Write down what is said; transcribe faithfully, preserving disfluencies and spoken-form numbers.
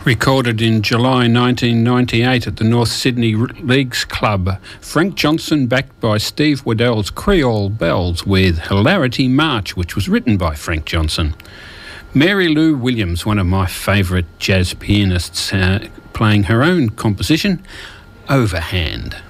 Recorded in July nineteen ninety-eight at the North Sydney Leagues Club, Frank Johnson backed by Steve Waddell's Creole Bells with Hilarity March, which was written by Frank Johnson. Mary Lou Williams, one of my favourite jazz pianists, uh, playing her own composition, Overhand.